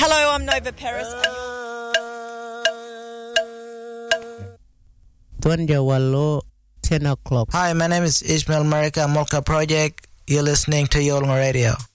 Hello, I'm Nova Paris. Donjawalo 10 o'clock. Hi, my name is Ishmael Marika, Molka Project. You're listening to Yolnga Radio.